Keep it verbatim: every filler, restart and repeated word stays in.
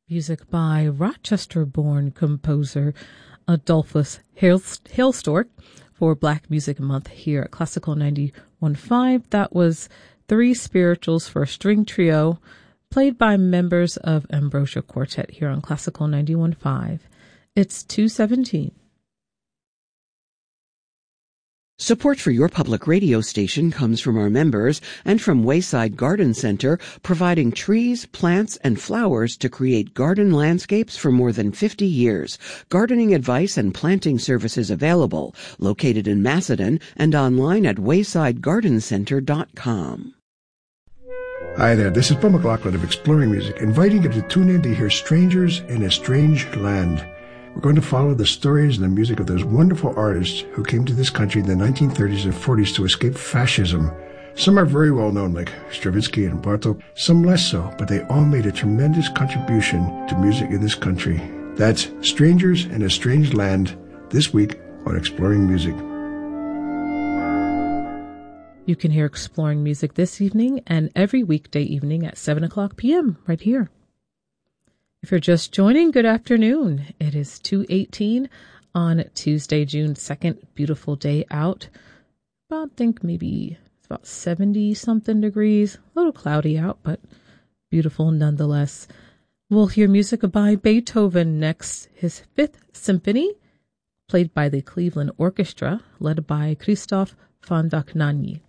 Music by Rochester-born composer Adolphus Hailstork for Black Music Month here at Classical ninety-one point five. That was Three Spirituals for a String Trio, played by members of Ambrosia Quartet here on Classical ninety-one point five. It's two seventeen. Support for your public radio station comes from our members and from Wayside Garden Center, providing trees, plants, and flowers to create garden landscapes for more than fifty years. Gardening advice and planting services available. Located in Macedon and online at wayside garden center dot com. Hi there, this is Paul McLaughlin of Exploring Music, inviting you to tune in to hear Strangers in a Strange Land. We're going to follow the stories and the music of those wonderful artists who came to this country in the nineteen thirties and forties to escape fascism. Some are very well known, like Stravinsky and Bartók, some less so, but they all made a tremendous contribution to music in this country. That's Strangers in a Strange Land, this week on Exploring Music. You can hear Exploring Music this evening and every weekday evening at seven o'clock p.m. right here. If you're just joining, good afternoon. It is two eighteen on Tuesday, June second. Beautiful day out. About, I think maybe it's about seventy-something degrees. A little cloudy out, but beautiful nonetheless. We'll hear music by Beethoven next. His Fifth Symphony, played by the Cleveland Orchestra, led by Christoph von Dohnanyi.